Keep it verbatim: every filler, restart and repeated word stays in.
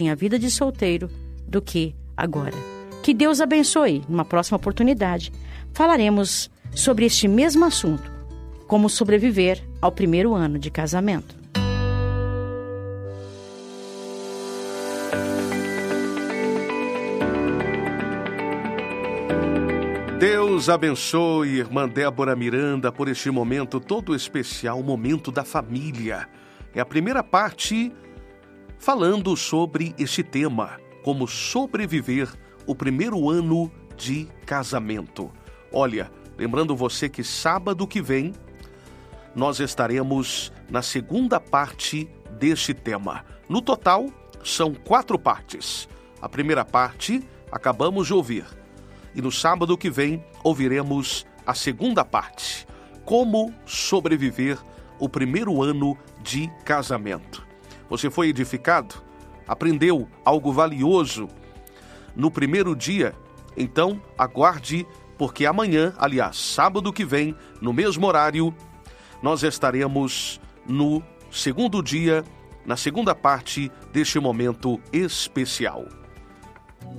a vida de solteiro do que agora. Que Deus abençoe. Numa próxima oportunidade, falaremos sobre este mesmo assunto, como sobreviver ao primeiro ano de casamento. Deus abençoe, irmã Débora Miranda, por este momento todo especial, o momento da família. É a primeira parte falando sobre este tema, como sobreviver o primeiro ano de casamento. Olha, lembrando você que sábado que vem nós estaremos na segunda parte deste tema. No total, são quatro partes. A primeira parte acabamos de ouvir. E no sábado que vem, ouviremos a segunda parte. Como sobreviver o primeiro ano de casamento. Você foi edificado? Aprendeu algo valioso no primeiro dia? Então, aguarde, porque amanhã, aliás, sábado que vem, no mesmo horário, nós estaremos no segundo dia, na segunda parte deste momento especial.